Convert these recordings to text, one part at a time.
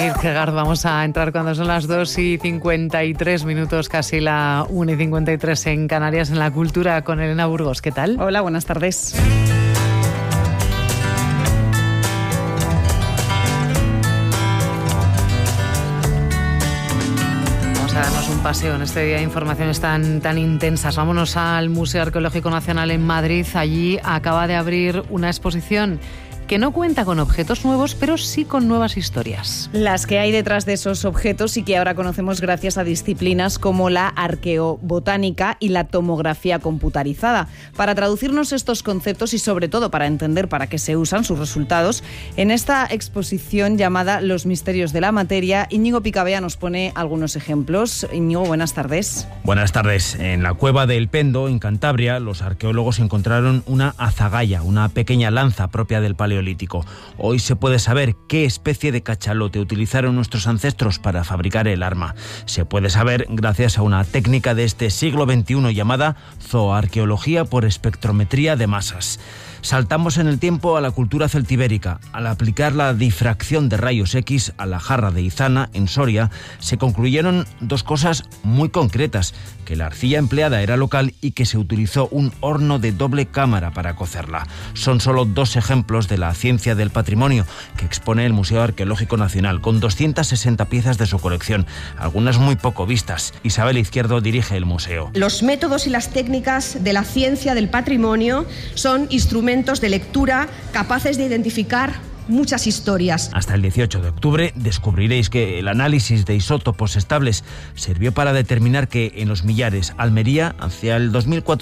Kierkegaard. Vamos a entrar cuando son las 2:53, casi la 1:53 en Canarias, en la cultura con Elena Burgos. ¿Qué tal? Hola, buenas tardes. Vamos a darnos un paseo en este día de informaciones tan intensas. Vámonos al Museo Arqueológico Nacional en Madrid. Allí acaba de abrir una exposición que no cuenta con objetos nuevos, pero sí con nuevas historias. Las que hay detrás de esos objetos y que ahora conocemos gracias a disciplinas como la arqueobotánica y la tomografía computarizada. Para traducirnos estos conceptos y sobre todo para entender para qué se usan sus resultados, en esta exposición llamada Los misterios de la materia, Íñigo Picabea nos pone algunos ejemplos. Íñigo, buenas tardes. Buenas tardes. En la cueva de El Pendo, en Cantabria, los arqueólogos encontraron una azagaya, una pequeña lanza propia del Paleolítico. Hoy se puede saber qué especie de cachalote utilizaron nuestros ancestros para fabricar el arma. Se puede saber gracias a una técnica de este siglo XXI llamada zooarqueología por espectrometría de masas. Saltamos en el tiempo a la cultura celtibérica. Al aplicar la difracción de rayos X a la jarra de Izana, en Soria, se concluyeron dos cosas muy concretas: que la arcilla empleada era local y que se utilizó un horno de doble cámara para cocerla. Son solo dos ejemplos de la ciencia del patrimonio que expone el Museo Arqueológico Nacional, con 260 piezas de su colección, algunas muy poco vistas. Isabel Izquierdo dirige el museo. Los métodos y las técnicas de la ciencia del patrimonio son instrumentos de lectura capaces de identificar muchas historias. Hasta el 18 de octubre descubriréis que el análisis de isótopos estables sirvió para determinar que en los Millares, Almería, hacia el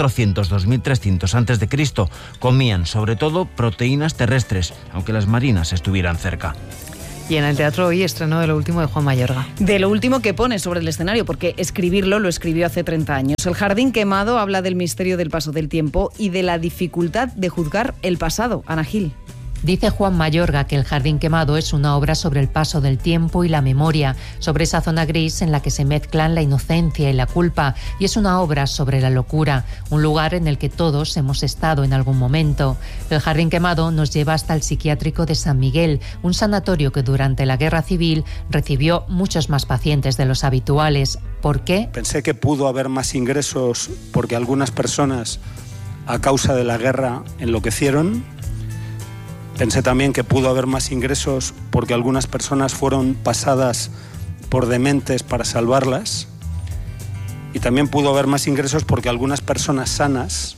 2400-2300 a.C., comían sobre todo proteínas terrestres, aunque las marinas estuvieran cerca. Y en el teatro hoy estreno de lo último de Juan Mayorga. De lo último que pone sobre el escenario, porque escribirlo lo escribió hace 30 años. El jardín quemado habla del misterio del paso del tiempo y de la dificultad de juzgar el pasado. Ana Gil. Dice Juan Mayorga que El jardín quemado es una obra sobre el paso del tiempo y la memoria, sobre esa zona gris en la que se mezclan la inocencia y la culpa, y es una obra sobre la locura, un lugar en el que todos hemos estado en algún momento. El jardín quemado nos lleva hasta el psiquiátrico de San Miguel, un sanatorio que durante la Guerra Civil recibió muchos más pacientes de los habituales. ¿Por qué? Pensé que pudo haber más ingresos porque algunas personas, a causa de la guerra, enloquecieron. Pensé también que pudo haber más ingresos porque algunas personas fueron pasadas por dementes para salvarlas. Y también pudo haber más ingresos porque algunas personas sanas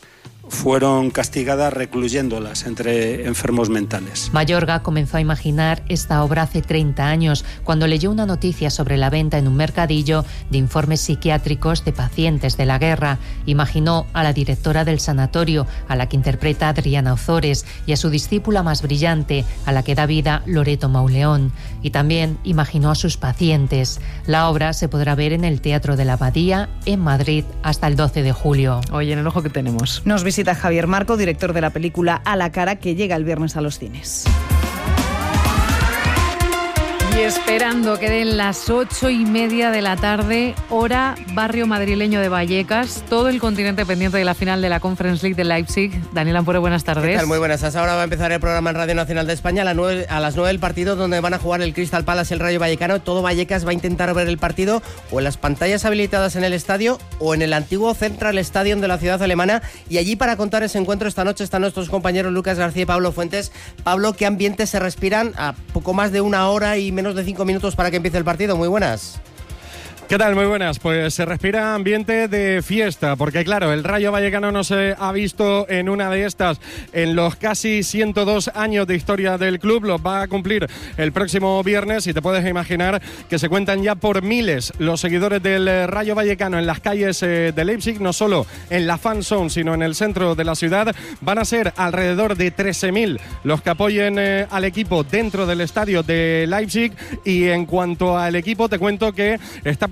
fueron castigadas recluyéndolas entre enfermos mentales. Mayorga comenzó a imaginar esta obra hace 30 años, cuando leyó una noticia sobre la venta en un mercadillo de informes psiquiátricos de pacientes de la guerra. Imaginó a la directora del sanatorio, a la que interpreta Adriana Ozores, y a su discípula más brillante, a la que da vida Loreto Mauleón. Y también imaginó a sus pacientes. La obra se podrá ver en el Teatro de la Abadía, en Madrid, hasta el 12 de julio. Hoy en el ojo que tenemos. Nos visita Javier Marco, director de la película A la cara, que llega el viernes a los cines. Y esperando que den las 8:30 de la tarde, hora barrio madrileño de Vallecas, todo el continente pendiente de la final de la Conference League de Leipzig. Daniel Ampore, buenas tardes. ¿Qué tal? Muy buenas. Hasta ahora va a empezar el programa en Radio Nacional de España a las 9 del partido, donde van a jugar el Crystal Palace y el Rayo Vallecano. Todo Vallecas va a intentar ver el partido o en las pantallas habilitadas en el estadio o en el antiguo Central Stadium de la ciudad alemana. Y allí, para contar ese encuentro esta noche, están nuestros compañeros Lucas García y Pablo Fuentes. Pablo, ¿qué ambientes se respiran a poco más de una hora y menos de 5 minutos para que empiece el partido? Muy buenas. ¿Qué tal? Muy buenas. Pues se respira ambiente de fiesta, porque claro, el Rayo Vallecano no se ha visto en una de estas en los casi 102 años de historia del club. Los va a cumplir el próximo viernes y te puedes imaginar que se cuentan ya por miles los seguidores del Rayo Vallecano en las calles de Leipzig, no solo en la fan zone, sino en el centro de la ciudad. Van a ser alrededor de 13.000 los que apoyen al equipo dentro del estadio de Leipzig. Y en cuanto al equipo, te cuento que está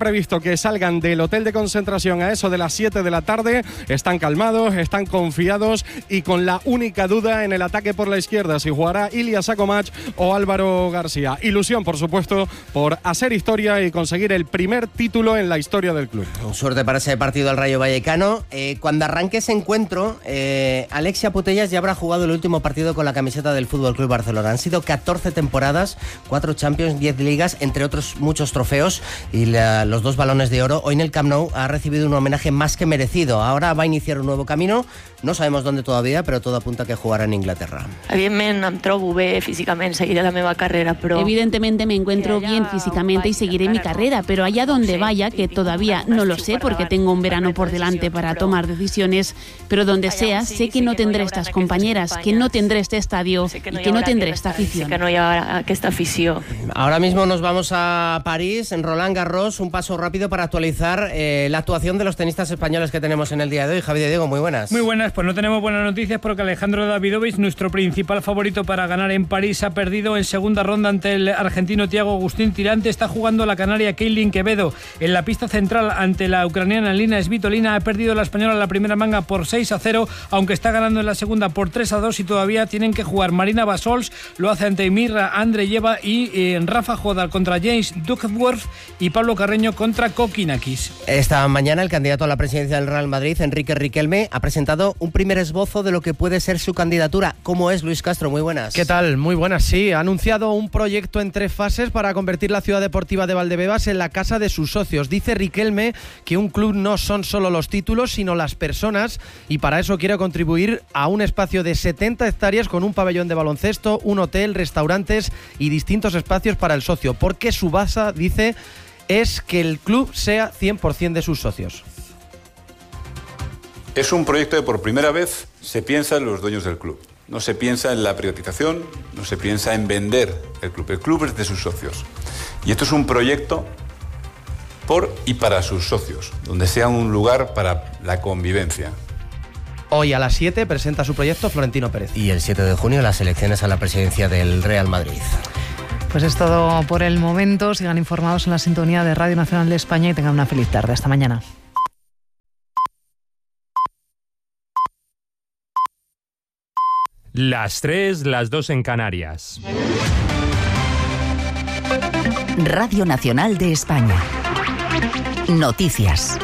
previsto que salgan del hotel de concentración a eso de las 7 de la tarde. Están calmados, están confiados y con la única duda en el ataque por la izquierda, si jugará Ilya Sakomac o Álvaro García. Ilusión, por supuesto, por hacer historia y conseguir el primer título en la historia del club. Suerte para ese partido al Rayo Vallecano. Cuando arranque ese encuentro, Alexia Putellas ya habrá jugado el último partido con la camiseta del Fútbol Club Barcelona. Han sido 14 temporadas, 4 Champions, 10 ligas, entre otros muchos trofeos y los 2 balones de oro. Hoy en el Camp Nou ha recibido un homenaje más que merecido. Ahora va a iniciar un nuevo camino. No sabemos dónde todavía, però tot apunta que jugarà en Inglaterra. Evidentment em trobo bé físicamente, seguiré la meva carrera, pero... Evidentemente me encuentro bien físicamente y seguiré mi carrera, pero allá donde vaya, que todavía no lo sé porque tengo un verano por delante para tomar decisiones, pero donde sea, sé que no tendré estas compañeras, que no tendré este estadio y que no tendré esta afición. Que no hi ha aquesta afició. Ahora mismo nos vamos a París, en Roland Garros, un paso rápido para actualizar la actuación de los tenistas españoles que tenemos en el día de hoy. Javi de Diego, muy buenas. Muy buenas, pues no tenemos buenas noticias porque Alejandro Davidovich, nuestro principal favorito para ganar en París, ha perdido en segunda ronda ante el argentino Thiago Agustín Tirante. Está jugando la canaria Keilin Quevedo en la pista central ante la ucraniana Lina Svitolina. Ha perdido la española en la primera manga por 6-0, aunque está ganando en la segunda por 3-2 y todavía tienen que jugar Marina Basols, lo hace ante Mirra Andreyeva y Rafa Jodar contra James Duckworth y Pablo Carreño contra Kokinakis. Esta mañana el candidato a la presidencia del Real Madrid, Enrique Riquelme, ha presentado un primer esbozo de lo que puede ser su candidatura. ¿Cómo es, Luis Castro? Muy buenas. ¿Qué tal? Muy buenas, sí. Ha anunciado un proyecto en 3 fases para convertir la ciudad deportiva de Valdebebas en la casa de sus socios. Dice Riquelme que un club no son solo los títulos, sino las personas, y para eso quiere contribuir a un espacio de 70 hectáreas con un pabellón de baloncesto, un hotel, restaurantes y distintos espacios para el socio, porque su base, dice, es que el club sea 100% de sus socios. Es un proyecto que por primera vez se piensa en los dueños del club. No se piensa en la privatización, no se piensa en vender el club. El club es de sus socios. Y esto es un proyecto por y para sus socios, donde sea un lugar para la convivencia. Hoy a las 7 presenta su proyecto Florentino Pérez. Y el 7 de junio las elecciones a la presidencia del Real Madrid. Pues es todo por el momento. Sigan informados en la sintonía de Radio Nacional de España y tengan una feliz tarde. Hasta mañana. Las 3, las 2 en Canarias. Radio Nacional de España. Noticias.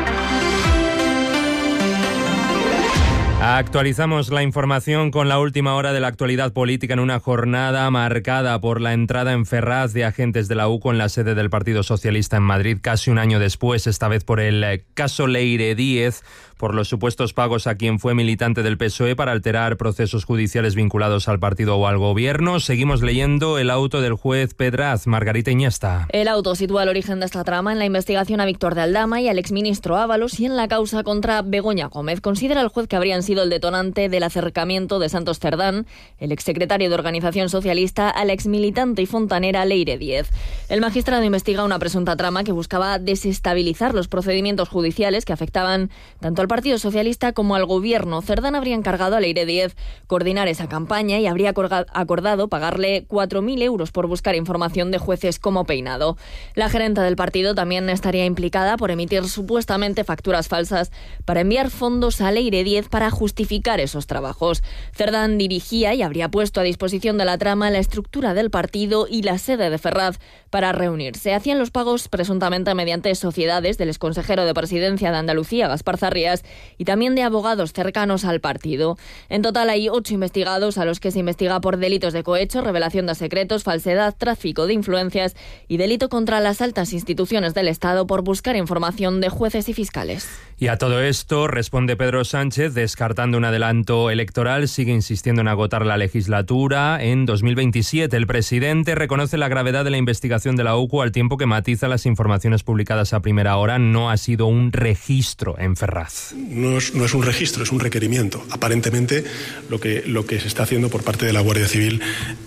Actualizamos la información con la última hora de la actualidad política en una jornada marcada por la entrada en Ferraz de agentes de la UCO en la sede del Partido Socialista en Madrid, casi un año después, esta vez por el caso Leire Díez, por los supuestos pagos a quien fue militante del PSOE para alterar procesos judiciales vinculados al partido o al gobierno. Seguimos leyendo el auto del juez Pedraz. Margarita Iniesta. El auto sitúa el origen de esta trama en la investigación a Víctor de Aldama y al exministro Ábalos y en la causa contra Begoña Gómez. Considera el juez que habrían sido el detonante del acercamiento de Santos Cerdán, el exsecretario de Organización Socialista, a la exmilitante y fontanera Leire Díez. El magistrado investiga una presunta trama que buscaba desestabilizar los procedimientos judiciales que afectaban tanto al Partido Socialista como al Gobierno. Cerdán habría encargado a Leire Díez coordinar esa campaña y habría acordado pagarle 4.000 euros por buscar información de jueces como Peinado. La gerenta del partido también estaría implicada por emitir supuestamente facturas falsas para enviar fondos a Leire Díez para justificar esos trabajos. Cerdán dirigía y habría puesto a disposición de la trama la estructura del partido y la sede de Ferraz para reunirse. Hacían los pagos presuntamente mediante sociedades del exconsejero de Presidencia de Andalucía, Gaspar Zarrías, y también de abogados cercanos al partido. En total hay 8 investigados a los que se investiga por delitos de cohecho, revelación de secretos, falsedad, tráfico de influencias y delito contra las altas instituciones del Estado por buscar información de jueces y fiscales. Y a todo esto responde Pedro Sánchez, descartando un adelanto electoral, sigue insistiendo en agotar la legislatura en 2027. El presidente reconoce la gravedad de la investigación de la UCO al tiempo que matiza las informaciones publicadas a primera hora. No ha sido un registro en Ferraz. No es un registro, es un requerimiento. Aparentemente lo que se está haciendo por parte de la Guardia Civil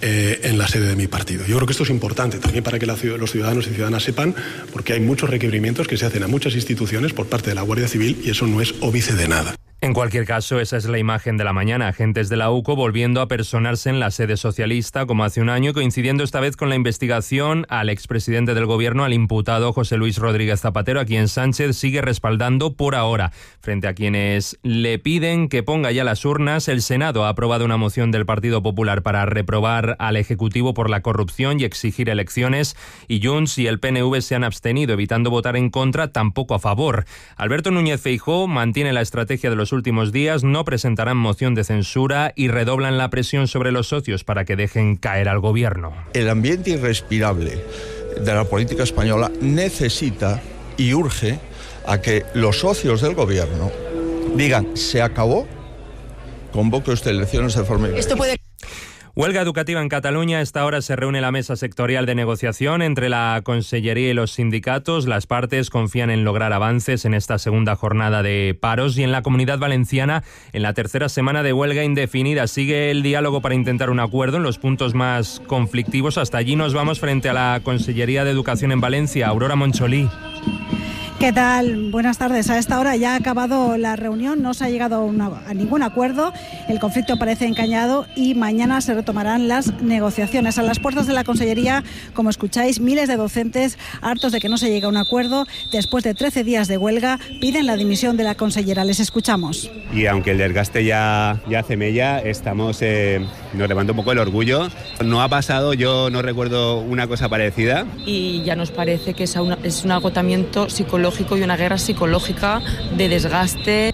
en la sede de mi partido. Yo creo que esto es importante también para que los ciudadanos y ciudadanas sepan, porque hay muchos requerimientos que se hacen a muchas instituciones por parte de la Guardia Civil y eso no es óbice de nada. En cualquier caso, esa es la imagen de la mañana. Agentes de la UCO volviendo a personarse en la sede socialista como hace un año, coincidiendo esta vez con la investigación al expresidente del gobierno, al imputado José Luis Rodríguez Zapatero, a quien Sánchez sigue respaldando por ahora. Frente a quienes le piden que ponga ya las urnas, el Senado ha aprobado una moción del Partido Popular para reprobar al Ejecutivo por la corrupción y exigir elecciones, y Junts y el PNV se han abstenido, evitando votar en contra, tampoco a favor. Alberto Núñez Feijóo mantiene la estrategia de los últimos días, no presentarán moción de censura y redoblan la presión sobre los socios para que dejen caer al gobierno. El ambiente irrespirable de la política española necesita y urge a que los socios del gobierno digan: se acabó, convoque usted elecciones de forma inmediata. Huelga educativa en Cataluña. A esta hora se reúne la mesa sectorial de negociación entre la Consellería y los sindicatos. Las partes confían en lograr avances en esta segunda jornada de paros, y en la Comunidad Valenciana, en la tercera semana de huelga indefinida, sigue el diálogo para intentar un acuerdo en los puntos más conflictivos. Hasta allí nos vamos, frente a la Consellería de Educación en Valencia. Aurora Moncholí. ¿Qué tal? Buenas tardes. A esta hora ya ha acabado la reunión, no se ha llegado a ningún acuerdo, el conflicto parece encañado y mañana se retomarán las negociaciones. A las puertas de la Consellería, como escucháis, miles de docentes, hartos de que no se llegue a un acuerdo, después de 13 días de huelga, piden la dimisión de la consellera. Les escuchamos. Y aunque el desgaste ya hace mella, nos levanta un poco el orgullo. No ha pasado, yo no recuerdo una cosa parecida. Y ya nos parece que es un agotamiento psicológico y una guerra psicológica de desgaste.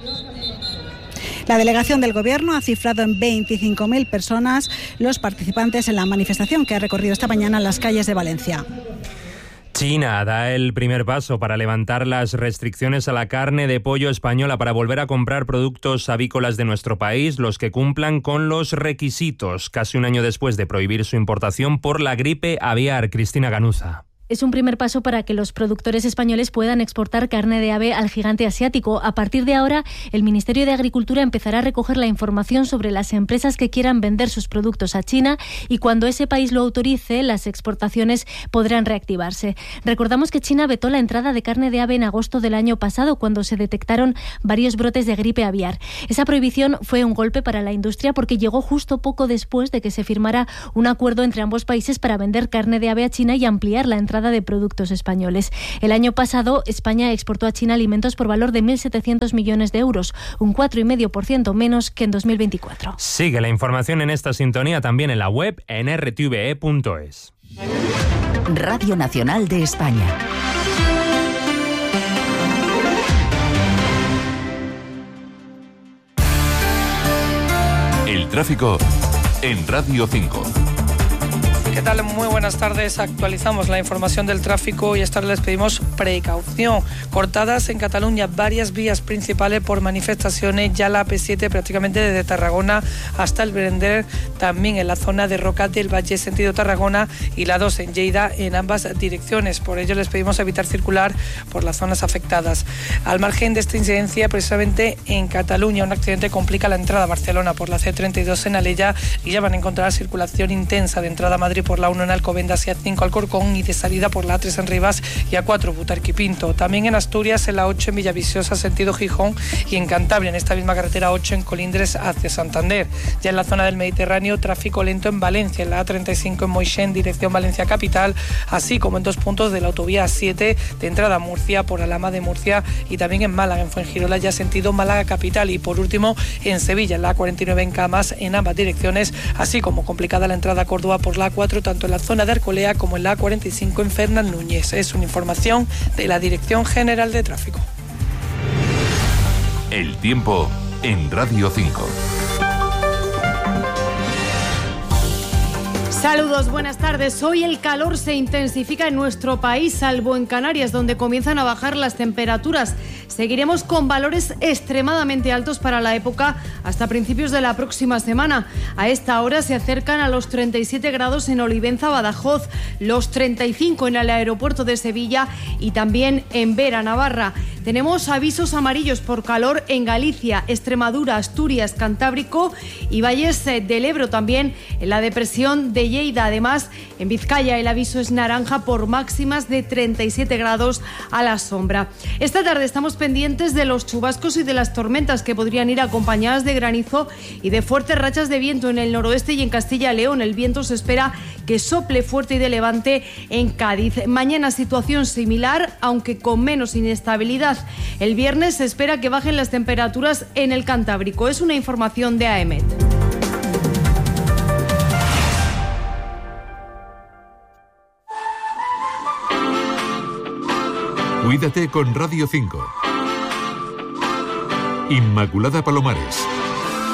La delegación del Gobierno ha cifrado en 25.000 personas los participantes en la manifestación que ha recorrido esta mañana las calles de Valencia. China da el primer paso para levantar las restricciones a la carne de pollo española, para volver a comprar productos avícolas de nuestro país, los que cumplan con los requisitos, casi un año después de prohibir su importación por la gripe aviar. Cristina Ganuza. Es un primer paso para que los productores españoles puedan exportar carne de ave al gigante asiático. A partir de ahora, el Ministerio de Agricultura empezará a recoger la información sobre las empresas que quieran vender sus productos a China, y cuando ese país lo autorice, las exportaciones podrán reactivarse. Recordamos que China vetó la entrada de carne de ave en agosto del año pasado, cuando se detectaron varios brotes de gripe aviar. Esa prohibición fue un golpe para la industria porque llegó justo poco después de que se firmara un acuerdo entre ambos países para vender carne de ave a China y ampliar la entrada de productos españoles. El año pasado, España exportó a China alimentos por valor de 1.700 millones de euros, un 4,5% menos que en 2024. Sigue la información en esta sintonía también en la web en rtve.es. Radio Nacional de España. El tráfico en Radio 5. ¿Qué tal? Muy buenas tardes. Actualizamos la información del tráfico y esta vez les pedimos precaución. Cortadas en Cataluña varias vías principales por manifestaciones, ya la AP7 prácticamente desde Tarragona hasta el Brender, también en la zona de Roca del Valle sentido Tarragona, y la 2 en Lleida en ambas direcciones. Por ello les pedimos evitar circular por las zonas afectadas. Al margen de esta incidencia, precisamente en Cataluña, un accidente complica la entrada a Barcelona por la C32 en Alella, y ya van a encontrar circulación intensa de entrada a Madrid por la 1 en Alcobendas y A5 Alcorcón, y de salida por la A3 en Rivas y A4 Butarque y Pinto. También en Asturias, en la 8 en Villaviciosa sentido Gijón, y en Cantabria en esta misma carretera 8 en Colindres hacia Santander. Ya en la zona del Mediterráneo, tráfico lento en Valencia, en la A35 en Moixent dirección Valencia capital, así como en 2 puntos de la autovía A7 de entrada a Murcia por Alhama de Murcia, y también en Málaga en Fuengirola ya sentido Málaga capital, y por último en Sevilla en la A49 en Camas en ambas direcciones, así como complicada la entrada a Córdoba por la A4 tanto en la zona de Arcolea como en la A45 en Fernán Núñez. Es una información de la Dirección General de Tráfico. El tiempo en Radio 5. Saludos, buenas tardes. Hoy el calor se intensifica en nuestro país, salvo en Canarias, donde comienzan a bajar las temperaturas. Seguiremos con valores extremadamente altos para la época hasta principios de la próxima semana. A esta hora se acercan a los 37 grados en Olivenza, Badajoz, los 35 en el aeropuerto de Sevilla y también en Vera, Navarra. Tenemos avisos amarillos por calor en Galicia, Extremadura, Asturias, Cantábrico y Valles del Ebro, también en la depresión de Lleida. Además, en Vizcaya el aviso es naranja por máximas de 37 grados a la sombra. Esta tarde estamos pendientes de los chubascos y de las tormentas que podrían ir acompañadas de granizo y de fuertes rachas de viento en el noroeste y en Castilla y León. El viento se espera que sople fuerte y de levante en Cádiz. Mañana situación similar, aunque con menos inestabilidad. El viernes se espera que bajen las temperaturas en el Cantábrico. Es una información de AEMET. Cuídate con Radio 5. Inmaculada Palomares.